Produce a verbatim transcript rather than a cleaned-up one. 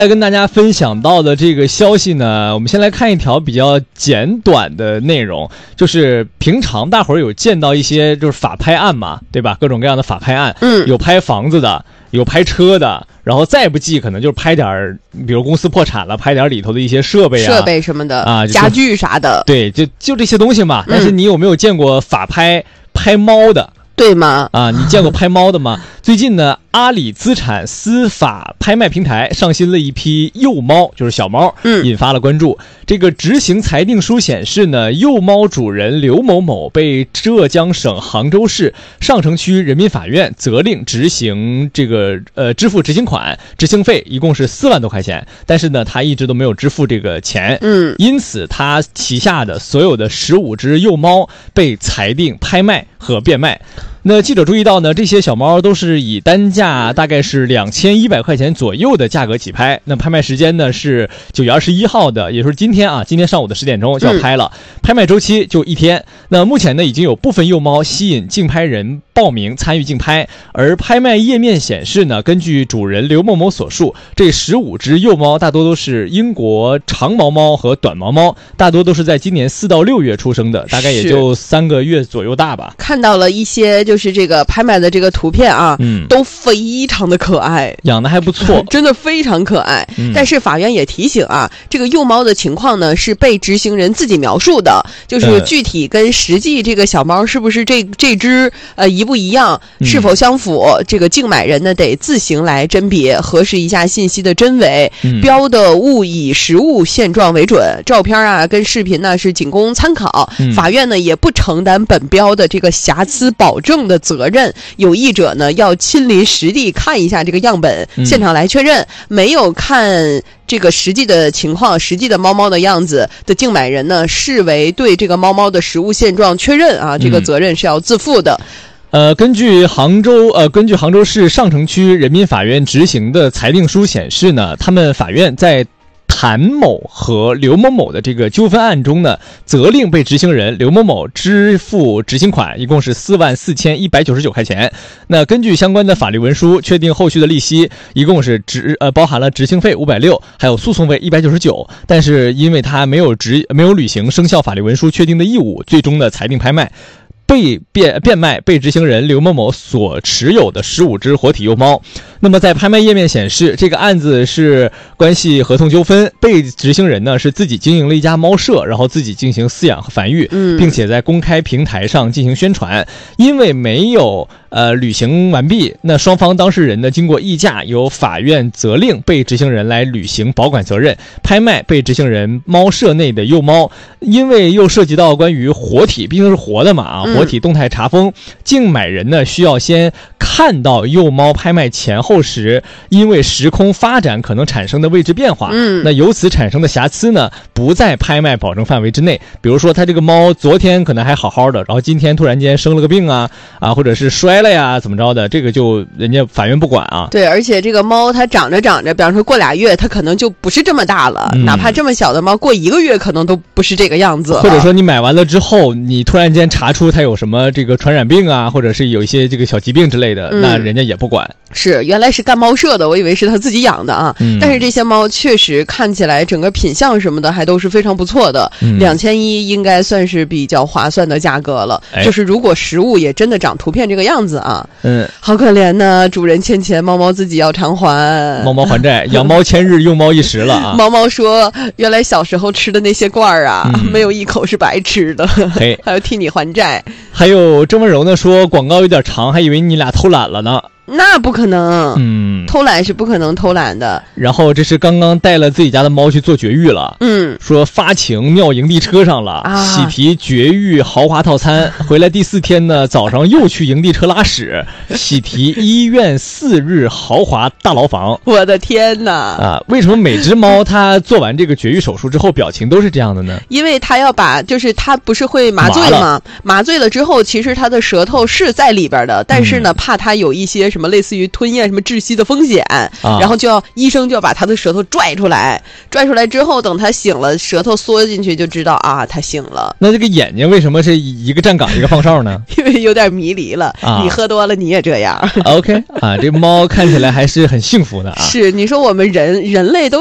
来跟大家分享到的这个消息呢，我们先来看一条比较简短的内容，就是平常大伙儿有见到一些就是法拍案嘛，对吧？各种各样的法拍案， 嗯， 有拍房子的，有拍车的，然后再不济可能就是拍点，比如公司破产了，拍点里头的一些设备啊、 设备什么的啊， 家具啥的， 对，就就这些东西嘛。但是你有没有见过法拍拍猫的？ 对吗？ 啊，你见过拍猫的吗？最近呢，阿里资产司法拍卖平台上新了一批幼猫，就是小猫， 嗯， 引发了关注。这个执行裁定书显示呢，幼猫主人刘某某被浙江省杭州市上城区人民法院责令执行这个呃支付执行款，执行费一共是四万多块钱，但是呢，他一直都没有支付这个钱， 嗯， 因此他旗下的所有的十五只幼猫被裁定拍卖和变卖。那记者注意到呢，这些小猫都是以单价大概是两千一百块钱左右的价格起拍。那拍卖时间呢是九月二十一号的，也就是今天啊，今天上午的十点钟就要拍了。嗯、拍卖周期就一天。那目前呢，已经有部分幼猫吸引竞拍人报名参与竞拍，而拍卖页面显示呢，根据主人刘某某所述，这十五只幼猫大多都是英国长毛猫和短毛猫，大多都是在今年四到六月出生的，大概也就三个月左右大吧。 看到了一些就是这个拍卖的这个图片啊， 嗯， 都非常的可爱， 养的还不错， 真的非常可爱。 嗯、 但是法院也提醒啊，这个幼猫的情况呢是被执行人自己描述的，就是具体跟实际这个小猫是不是这这只呃一不一样，是否相符，嗯、这个竞买人呢得自行来甄别，核实一下信息的真伪， 嗯、 标的物以实物现状为准，照片啊跟视频呢是仅供参考， 嗯、法院呢也不承担本标的这个瑕疵保证的责任，有意者呢要亲临实地看一下这个样本， 嗯、 现场来确认。没有看这个实际的情况，实际的猫猫的样子的竞买人呢，视为对这个猫猫的实物现状确认啊，这个责任是要自负的。 嗯、呃，根据杭州呃，根据杭州市上城区人民法院执行的裁定书显示呢，他们法院在谭某和刘某某的这个纠纷案中呢，责令被执行人刘某某支付执行款，一共是四万四千一百九十九块钱。那根据相关的法律文书，确定后续的利息，一共是执呃包含了执行费五百六，还有诉讼费一百九十九。但是因为他没有执没有履行生效法律文书确定的义务，最终的裁定拍卖。被变变卖被执行人刘某某所持有的十五只活体幼猫。那么在拍卖页面显示，这个案子是关系合同纠纷，被执行人呢是自己经营了一家猫舍，然后自己进行饲养和繁育， 嗯， 并且在公开平台上进行宣传。因为没有呃履行完毕，那双方当事人呢经过议价，由法院责令被执行人来履行保管责任，拍卖被执行人猫舍内的幼猫。因为又涉及到关于活体，毕竟是活的嘛啊，活体动态查封，竞买人呢需要先看到幼猫拍卖前后时因为时空发展可能产生的位置变化， 嗯， 那由此产生的瑕疵呢不在拍卖保证范围之内。比如说他这个猫昨天可能还好好的，然后今天突然间生了个病啊啊，或者是摔了呀怎么着的，这个就人家法院不管啊。 对，而且这个猫它长着长着，比方说过俩月它可能就不是这么大了， 嗯、 哪怕这么小的猫过一个月可能都不是这个样子了。 或者说你买完了之后，你突然间查出它有什么这个传染病啊，或者是有一些这个小疾病之类的， 嗯、 那人家也不管。 是，原来是干猫舍的，我以为是他自己养的啊。 嗯、 但是这些猫确实看起来整个品相什么的还都是非常不错的，两千一应该算是比较划算的价格了。 哎、 就是如果实物也真的长图片这个样子啊， 嗯， 好可怜呢，主人欠钱，猫猫自己要偿还， 猫猫还债，养猫千日，用猫一时了啊。 猫猫说，原来小时候吃的那些罐儿啊， 嗯、 没有一口是白吃的， 嘿， 还要替你还债。 还有郑文柔呢说广告有点长，还以为你俩偷懒了呢。 那不可能， 嗯， 偷懒是不可能偷懒的。 然后这是刚刚带了自己家的猫去做绝育了， 嗯， 说发情尿营地车上了， 啊、 喜提绝育豪华套餐，回来第四天呢，早上又去营地车拉屎，喜提医院四日豪华大牢房。 我的天哪！ 啊，为什么每只猫它做完这个绝育手术之后表情都是这样的呢？ 因为它要把，就是它不是会麻醉吗？麻, 麻醉了之后，其实它的舌头是在里边的，但是呢，嗯、怕它有一些什么。 什么类似于吞咽什么窒息的风险， 啊、 然后就要医生就要把他的舌头拽出来，拽出来之后，等他醒了，舌头缩进去就知道啊，他醒了。 那这个眼睛为什么是一个站岗一个放哨呢？ 因为有点迷离了，啊、你喝多了你也这样。 OK 啊，这猫看起来还是很幸福的啊。 是，你说我们人人类都